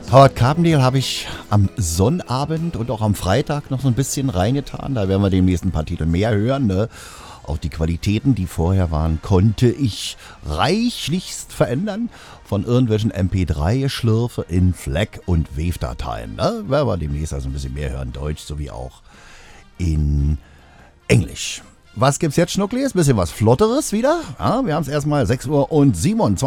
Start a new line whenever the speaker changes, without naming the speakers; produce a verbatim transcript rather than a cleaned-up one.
Howard Carpendale habe ich am Sonnabend und auch am Freitag noch so ein bisschen reingetan. Da werden wir demnächst ein paar Titel mehr hören. Ne? Auch die Qualitäten, die vorher waren, konnte ich reichlichst verändern. Von irgendwelchen M P drei Schlürfe in FLAC- und Wave-Dateien. Ne? Werden wir demnächst also ein bisschen mehr hören. Deutsch sowie auch in Englisch. Was gibt's jetzt, Schnucklis? Bisschen was Flotteres wieder. Ja, wir haben es erstmal sechs Uhr und siebenundzwanzig.